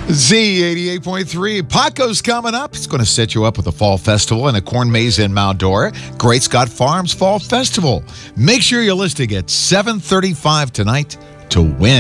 Z88.3. Paco's coming up. It's going to set you up with a fall festival and a corn maze in Mount Dora. Great Scott Farms Fall Festival. Make sure you're listing at 7:35 tonight to win.